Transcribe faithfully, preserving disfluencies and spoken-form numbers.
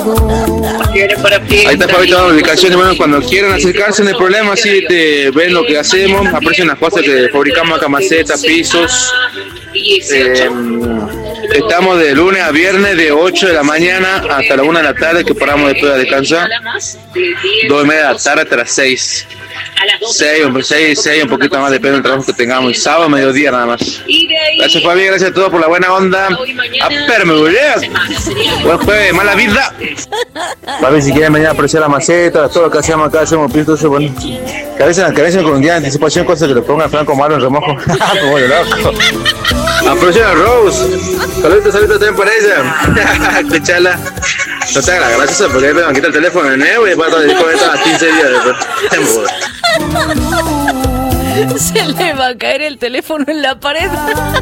Ahí está Fabito dando ubicaciones, bueno, cuando quieran acercarse no hay problema, así te ven lo que hacemos, aprecian las cosas que fabricamos acá, macetas, pisos. Eh, estamos de lunes a viernes de ocho de la mañana hasta la una de la tarde, que paramos después de descansar, dos y media de la tarde hasta las seis. seis, seis, seis, un poquito más, depende del trabajo que tengamos, el sábado, mediodía nada más. Gracias Fabi, gracias a todos por la buena onda. A permear. Buen jueves, mala vida. Fabi, si quieren venir a apreciar la maceta, todo lo que hacemos acá, hacemos pisos, bueno. Cabeza en cabeza con un día de anticipación, cosas que le pongan Franco Malo en remojo. Como de loco. Aprovechen a Rose. Saludos, saludos también por ella. Escuchala. No te hagas la graciosa porque ahí me van a quitar el teléfono de nuevo y después de a quince días después. Se le va a caer el teléfono en la pared.